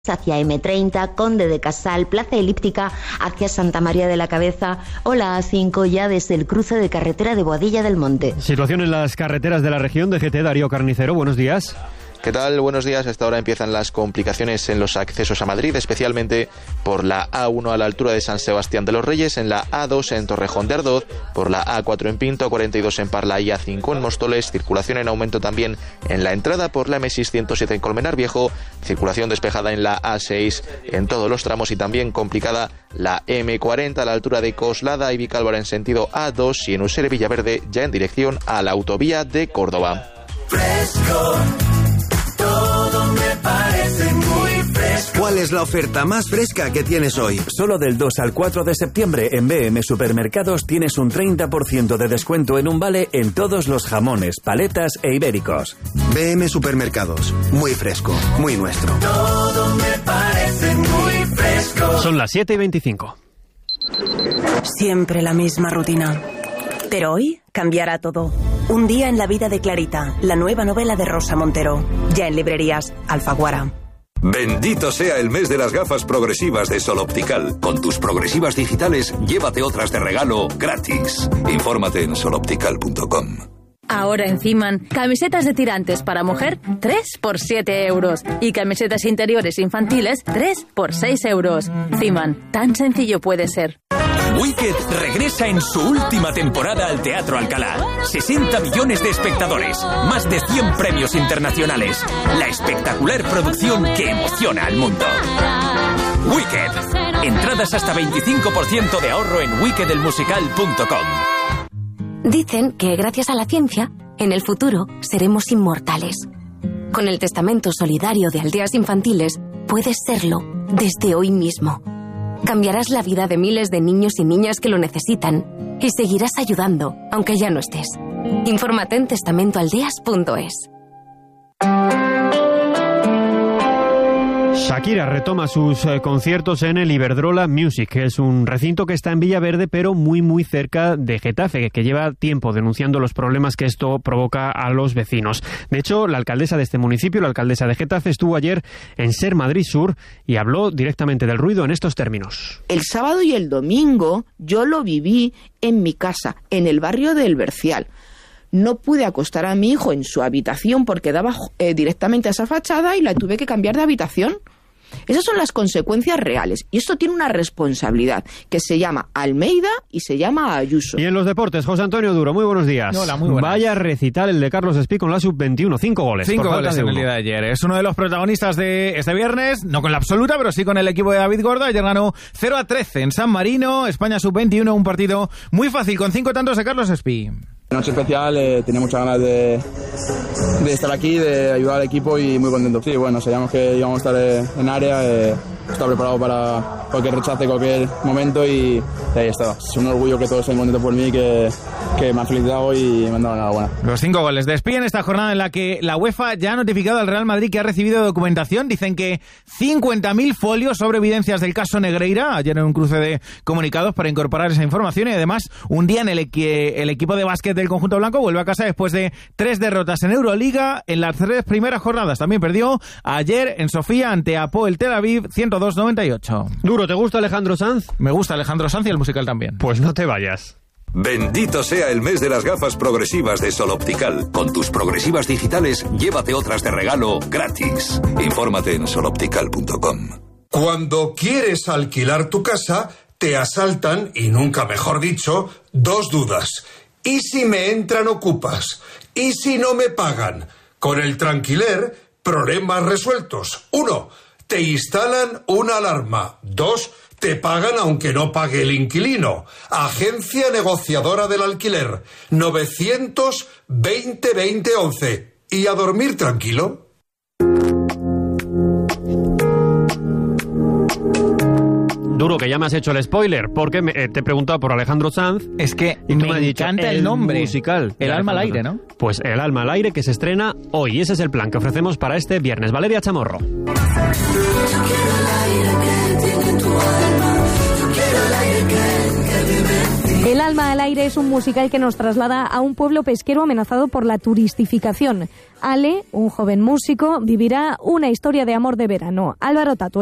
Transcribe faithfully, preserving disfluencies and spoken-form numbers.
hacia eme treinta, Conde de Casal, Plaza Elíptica, hacia Santa María de la Cabeza o la A cinco ya desde el cruce de carretera de Boadilla del Monte. Situación en las carreteras de la región. D G T, Darío Carnicero, buenos días. ¿Qué tal? Buenos días. Hasta ahora empiezan las complicaciones en los accesos a Madrid, especialmente por la A uno a la altura de San Sebastián de los Reyes, en la A dos en Torrejón de Ardoz, por la A cuatro en Pinto, cuarenta y dos en Parla y A cinco en Móstoles, circulación en aumento también en la entrada por la eme seiscientos siete en Colmenar Viejo, circulación despejada en la A seis en todos los tramos y también complicada la eme cuarenta a la altura de Coslada y Vicálvaro en sentido A dos y en Usera Villaverde ya en dirección a la autovía de Córdoba. Fresco. Todo me parece muy fresco. ¿Cuál es la oferta más fresca que tienes hoy? Solo del dos al cuatro de septiembre en B M Supermercados tienes un treinta por ciento de descuento en un vale en todos los jamones, paletas e ibéricos. B M Supermercados. Muy fresco, muy nuestro. Todo me parece muy fresco. Son las siete y veinticinco. Siempre la misma rutina. Pero hoy cambiará todo. Un día en la vida de Clarita, la nueva novela de Rosa Montero. Ya en librerías Alfaguara. Bendito sea el mes de las gafas progresivas de Sol Optical. Con tus progresivas digitales, llévate otras de regalo gratis. Infórmate en sol optical punto com. Ahora en Ciman, camisetas de tirantes para mujer, tres por siete euros. Y camisetas interiores infantiles, tres por seis euros. Ciman, tan sencillo puede ser. Wicked regresa en su última temporada al Teatro Alcalá. sesenta millones de espectadores, más de cien premios internacionales. La espectacular producción que emociona al mundo. Wicked. Entradas hasta veinticinco por ciento de ahorro en wicked el musical punto com. Dicen que gracias a la ciencia, en el futuro seremos inmortales. Con el testamento solidario de Aldeas Infantiles, puedes serlo desde hoy mismo. Cambiarás la vida de miles de niños y niñas que lo necesitan y seguirás ayudando, aunque ya no estés. Infórmate en testamento aldeas punto es. Shakira retoma sus eh, conciertos en el Iberdrola Music, que es un recinto que está en Villaverde, pero muy muy cerca de Getafe, que lleva tiempo denunciando los problemas que esto provoca a los vecinos. De hecho, la alcaldesa de este municipio, la alcaldesa de Getafe, estuvo ayer en Ser Madrid Sur y habló directamente del ruido en estos términos. El sábado y el domingo yo lo viví en mi casa, en el barrio del Bercial. No pude acostar a mi hijo en su habitación porque daba eh, directamente a esa fachada y la tuve que cambiar de habitación. Esas son las consecuencias reales. Y esto tiene una responsabilidad que se llama Almeida y se llama Ayuso. Y en los deportes, José Antonio Duro, muy buenos días. Hola, muy buenas. Vaya recital el de Carlos Espí con la sub veintiuno. Cinco goles. Cinco por goles falta de en el uno. día de ayer. Es uno de los protagonistas de este viernes, no con la absoluta, pero sí con el equipo de David Gorda. Ayer ganó cero a trece en San Marino. España sub veintiuno, un partido muy fácil con cinco tantos de Carlos Espí. Noche especial, eh, tenía muchas ganas de, de estar aquí, de ayudar al equipo y muy contento. Sí, bueno, sabíamos que íbamos a estar eh, en área, eh, estaba preparado para cualquier rechace, cualquier momento y, y ahí estaba. Es un orgullo que todos estén contentos por mí, que, que me han felicitado y me han dado enhorabuena. Los cinco goles de Espí en esta jornada en la que la UEFA ya ha notificado al Real Madrid que ha recibido documentación. Dicen que cincuenta mil folios sobre evidencias del caso Negreira, ayer en un cruce de comunicados para incorporar esa información y además un día en el que el equipo de básquet del conjunto blanco vuelve a casa después de tres derrotas en Euroliga en las tres primeras jornadas. También perdió ayer en Sofía ante Hapoel Tel Aviv ciento dos a noventa y ocho. Duro, ¿te gusta Alejandro Sanz? Me gusta Alejandro Sanz y el musical también. Pues no te vayas. Bendito sea el mes de las gafas progresivas de Sol Optical. Con tus progresivas digitales, llévate otras de regalo gratis. Infórmate en sol optical punto com. Cuando quieres alquilar tu casa, te asaltan, y nunca mejor dicho, dos dudas. ¿Y si me entran ocupas? ¿Y si no me pagan? Con el Tranquiler, problemas resueltos. Uno, te instalan una alarma. Dos, te pagan aunque no pague el inquilino. Agencia negociadora del alquiler. novecientos veinte veinte once. ¿Y a dormir tranquilo? Duro, que ya me has hecho el spoiler, porque me, eh, te he preguntado por Alejandro Sanz. Es que y tú me, me has dicho encanta el, el nombre. Musical. El alma al aire, ¿no? Pues El alma al aire, que se estrena hoy. Y ese es el plan que ofrecemos para este viernes. Valeria Chamorro. El alma al aire aire es un musical que nos traslada a un pueblo pesquero amenazado por la turistificación. Ale, un joven músico, vivirá una historia de amor de verano. Álvaro Tatu.